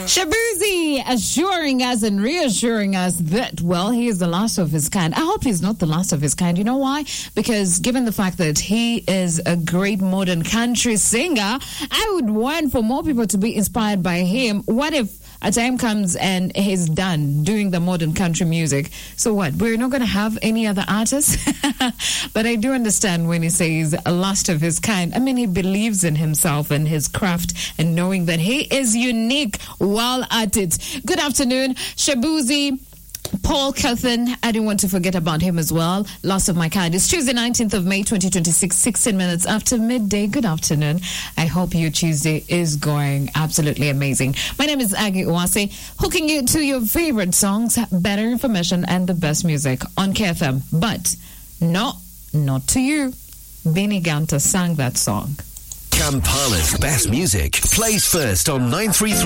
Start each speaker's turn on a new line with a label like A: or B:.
A: Shabuzi assuring us and reassuring us that, well, he is the last of his kind. I hope he's not the last of his kind. You know why? Because given the fact that he is a great modern country singer, I would want for more people to be inspired by him. What if a time comes and he's done doing the modern country music? So what? We're not going to have any other artists? But I do understand when he says a last of his kind. I mean, he believes in himself and his craft and knowing that he is unique while at it. Good afternoon, Shabuzi. Paul Cuthan, I didn't want to forget about him as well. Loss of my kind. It's Tuesday, 19th of May, 2026, 16 minutes after midday. Good afternoon. I hope your Tuesday is going absolutely amazing. My name is Aggie Uwase, hooking you to your favorite songs, better information, and the best music on KFM. But no, not to you. Benny Ganta sang that song.
B: Kampala's best music plays first on 933